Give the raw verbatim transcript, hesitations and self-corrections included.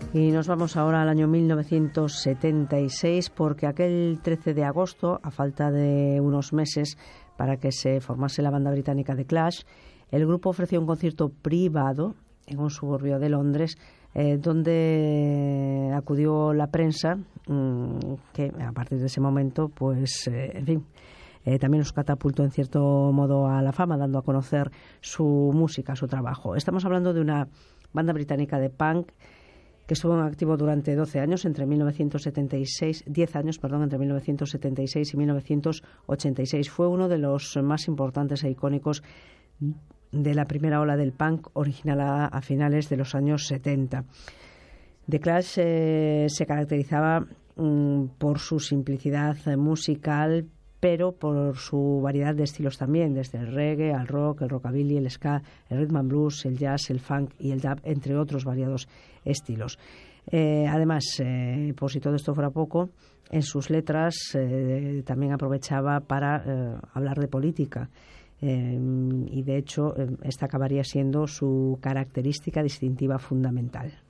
Y nos vamos ahora al año mil novecientos setenta y seis, porque aquel trece de agosto, a falta de unos meses para que se formase la banda británica The Clash, el grupo ofreció un concierto privado en un suburbio de Londres, eh, donde acudió la prensa, mmm, que a partir de ese momento, pues, eh, en fin, eh, también los catapultó en cierto modo a la fama, dando a conocer su música, su trabajo. Estamos hablando de una banda británica de punk que estuvo en activo durante doce años, entre mil novecientos setenta y seis, diez años, perdón, entre mil novecientos setenta y seis y mil novecientos ochenta y seis. Fue uno de los más importantes e icónicos de la primera ola del punk, original a, a finales de los años setenta. The Clash eh, se caracterizaba mm, por su simplicidad musical, pero por su variedad de estilos también, desde el reggae al rock, el rockabilly, el ska, el rhythm and blues, el jazz, el funk y el dub, entre otros variados estilos. Eh, además, eh, por si todo esto fuera poco, en sus letras eh, también aprovechaba para eh, hablar de política. Eh, y de hecho, eh, esta acabaría siendo su característica distintiva fundamental.